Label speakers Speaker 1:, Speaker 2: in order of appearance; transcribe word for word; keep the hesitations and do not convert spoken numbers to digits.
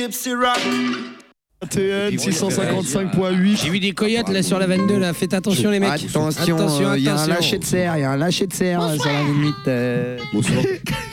Speaker 1: T N six cent cinquante-cinq point huit.
Speaker 2: J'ai vu des coyotes là sur la vingt-deux là, faites attention les mecs.
Speaker 3: Attention,
Speaker 2: attention,
Speaker 3: il euh, y a un
Speaker 2: attention.
Speaker 3: lâcher de serre, il y a un lâcher de serre euh, sur la limite. Euh...
Speaker 4: Bonsoir.